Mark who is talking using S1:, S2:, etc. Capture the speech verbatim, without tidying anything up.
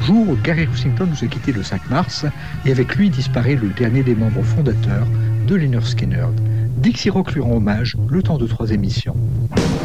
S1: jour, Gary Rossington nous a quittés le cinq mars et avec lui disparaît le dernier des membres fondateurs de Lynyrd Skynyrd. Dixie Rock lui rend hommage le temps de trois émissions.